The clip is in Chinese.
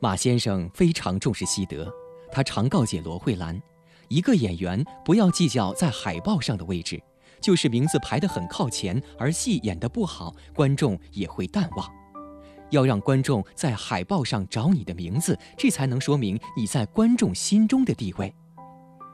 马先生非常重视西德，他常告诫罗慧兰，一个演员不要计较在海报上的位置，就是名字排得很靠前，而戏演得不好，观众也会淡忘。要让观众在海报上找你的名字，这才能说明你在观众心中的地位。